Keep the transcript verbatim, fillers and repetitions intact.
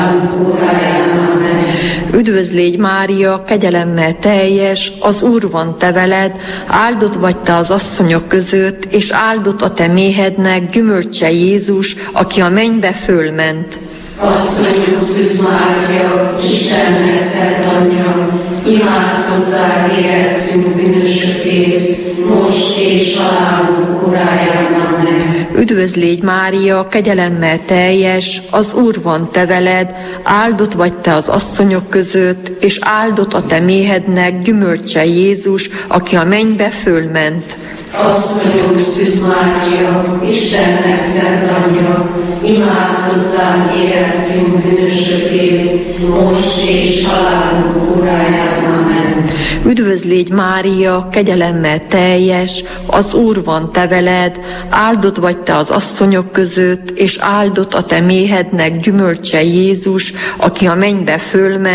Üdvözl légy Mária, kegyelemmel teljes, az Úr van te veled, áldott vagy te az asszonyok között, és áldott a te méhednek gyümölcse Jézus, aki a mennybe fölment. Asszonyunk Szűz Mária, Istennek szent anyja, imádkozzál értünk bűnösökért, most és halálunk óráján. Amen. Üdvözl légy Mária, kegyelemmel teljes, az Úr van te veled, áldott vagy te az asszonyok között, és áldott a te méhednek gyümölcse Jézus, aki a mennybe fölment. Asszonyunk Szűz Mária, Istennek szent anyja, imádkozzál értünk bűnösökért, most és halálunk óráján. Amen. Üdvözl légy Mária, kegyelemmel teljes, az Úr van te veled, áldott vagy te az asszonyok között, és áldott a te méhednek gyümölcse Jézus, aki a mennybe fölment.